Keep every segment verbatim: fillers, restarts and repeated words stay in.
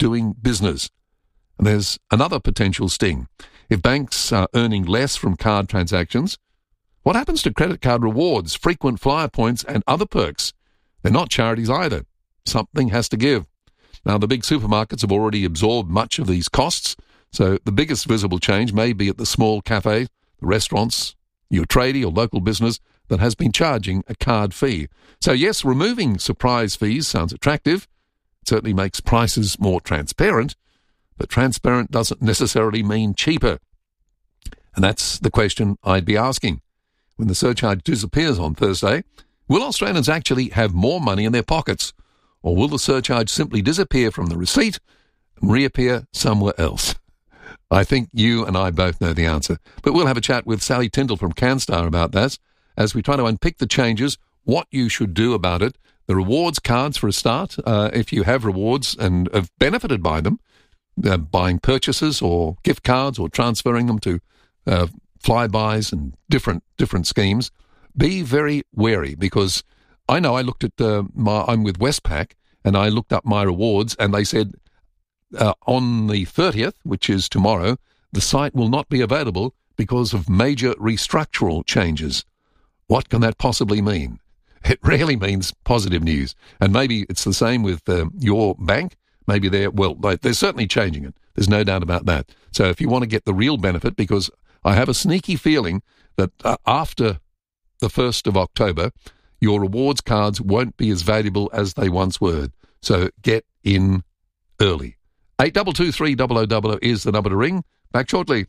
doing business. And there's another potential sting. If banks are earning less from card transactions, what happens to credit card rewards, frequent flyer points, and other perks? They're not charities either. Something has to give. Now, the big supermarkets have already absorbed much of these costs, so the biggest visible change may be at the small cafe, the restaurants, your tradie or local business that has been charging a card fee. So yes, removing surprise fees sounds attractive. It certainly makes prices more transparent, but transparent doesn't necessarily mean cheaper. And that's the question I'd be asking. When the surcharge disappears on Thursday, will Australians actually have more money in their pockets, or will the surcharge simply disappear from the receipt and reappear somewhere else? I think you and I both know the answer, but we'll have a chat with Sally Tyndall from CanStar about that as we try to unpick the changes, what you should do about it, the rewards cards for a start, uh, if you have rewards and have benefited by them, uh, buying purchases or gift cards or transferring them to uh, flybys and different different schemes. Be very wary, because I know I looked at uh, my, I'm with Westpac, and I looked up my rewards, and they said uh, on the thirtieth, which is tomorrow, the site will not be available because of major restructural changes. What can that possibly mean? It really means positive news. And maybe it's the same with uh, your bank. Maybe they're, well, they're certainly changing it. There's no doubt about that. So if you want to get the real benefit, because I have a sneaky feeling that uh, after the first of October, your rewards cards won't be as valuable as they once were. So get in early. eight two two three zero zero zero zero is the number to ring. Back shortly.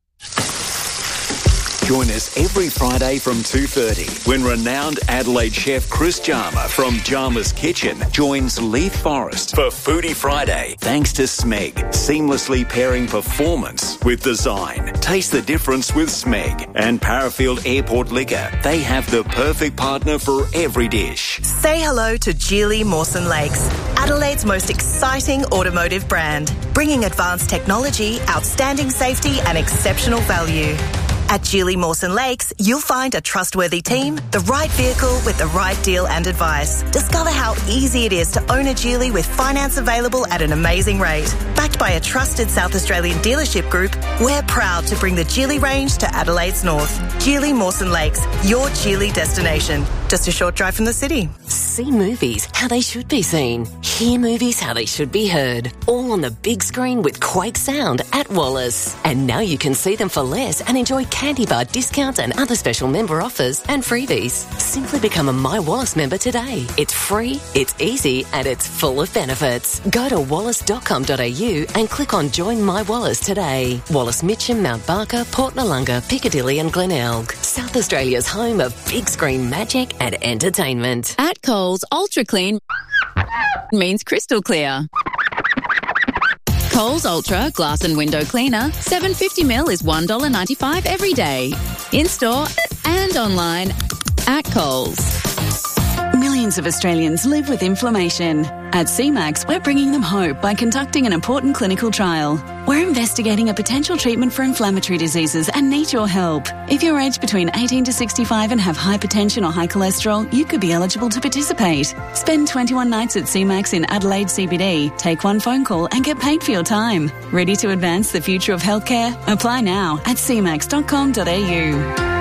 Join us every Friday from two thirty when renowned Adelaide chef Chris Jarma from Jarma's Kitchen joins Leith Forrest for Foodie Friday. Thanks to Smeg, seamlessly pairing performance with design. Taste the difference with Smeg. And Parafield Airport Liquor. They have the perfect partner for every dish. Say hello to Geely Mawson Lakes, Adelaide's most exciting automotive brand, bringing advanced technology, outstanding safety and exceptional value. At Geely Mawson Lakes, you'll find a trustworthy team, the right vehicle with the right deal and advice. Discover how easy it is to own a Geely with finance available at an amazing rate. Backed by a trusted South Australian dealership group, we're proud to bring the Geely range to Adelaide's north. Geely Mawson Lakes, your Geely destination. Just a short drive from the city. See movies how they should be seen. Hear movies how they should be heard. All on the big screen with Quake Sound at Wallace. And now you can see them for less and enjoy candy bar discounts and other special member offers and freebies. Simply become a My Wallace member today. It's free, it's easy, and it's full of benefits. Go to wallace dot com dot a u and click on Join My Wallace today. Wallace Mitcham, Mount Barker, Port Noarlunga, Piccadilly and Glenelg. South Australia's home of big screen magic and entertainment. At Coles, Ultra Clean means crystal clear. Coles Ultra Glass and Window Cleaner, seven hundred fifty millilitres is one dollar ninety-five every day. In-store and online at Coles. Millions of Australians live with inflammation. At C MAX, we're bringing them hope by conducting an important clinical trial. We're investigating a potential treatment for inflammatory diseases and need your help. If you're aged between eighteen to sixty-five and have hypertension or high cholesterol, you could be eligible to participate. Spend twenty-one nights at C MAX in Adelaide C B D. Take one phone call and get paid for your time. Ready to advance the future of healthcare? Apply now at c max dot com dot a u.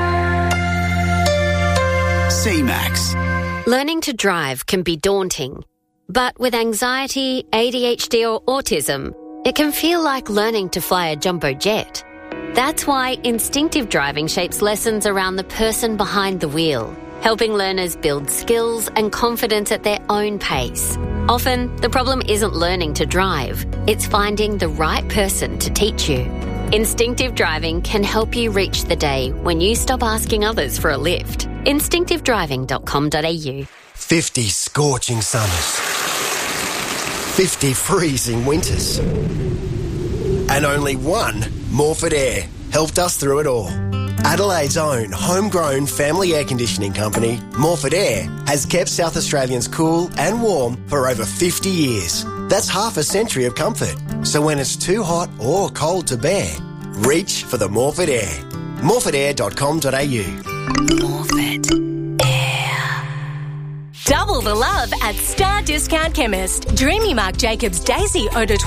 C MAX. Learning to drive can be daunting, but with anxiety, A D H D or autism, it can feel like learning to fly a jumbo jet. That's why instinctive driving shapes lessons around the person behind the wheel, helping learners build skills and confidence at their own pace. Often, the problem isn't learning to drive, it's finding the right person to teach you. Instinctive driving can help you reach the day when you stop asking others for a lift. instinctive driving dot com dot a u. fifty scorching summers. fifty freezing winters. And only one Morford Air helped us through it all. Adelaide's own homegrown family air conditioning company, Morford Air, has kept South Australians cool and warm for over fifty years. That's half a century of comfort. So when it's too hot or cold to bear, reach for the Morford Air. morford air dot com dot a u. Morford Air. Double the love at Star Discount Chemist. Dreamy Marc Jacobs Daisy Eau de